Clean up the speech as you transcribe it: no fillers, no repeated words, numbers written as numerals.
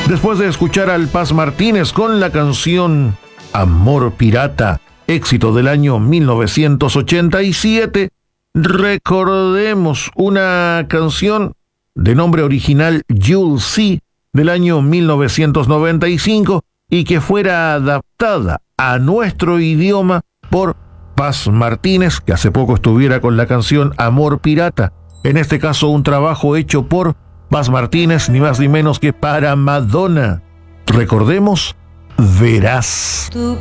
Después de escuchar al Paz Martínez con la canción Amor Pirata, éxito del año 1987, recordemos una canción de nombre original You'll See del año 1995 y que fuera adaptada a nuestro idioma por Paz Martínez, que hace poco estuviera con la canción Amor Pirata. En este caso, un trabajo hecho por Paz Martínez, ni más ni menos que para Madonna. Recordemos, Verás. Tu